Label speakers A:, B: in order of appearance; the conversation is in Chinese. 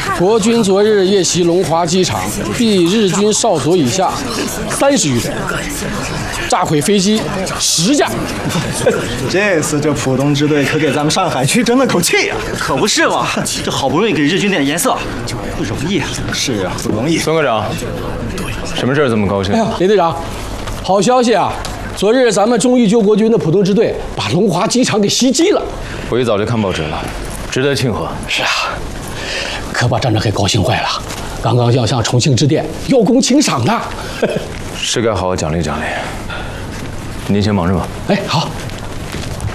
A: 国军昨日夜袭龙华机场，毙日军少佐以下30余人，炸毁飞机10架。
B: 这次这浦东支队可给咱们上海区争了口气啊！
C: 可不是嘛，这好不容易给日军点颜色，就不容易啊。
B: 是啊，不容易。
D: 孙科长，什么事儿这么高兴？
A: 哎呀，林队长，好消息啊！昨日咱们忠义救国军的浦东支队把龙华机场给袭击了。
D: 我一早就看报纸了，值得庆贺。
A: 是啊，可把站长给高兴坏了，刚刚要向重庆致电邀功请赏呢。
D: 是该好好奖励奖励。您先忙着吧。
A: 哎，好。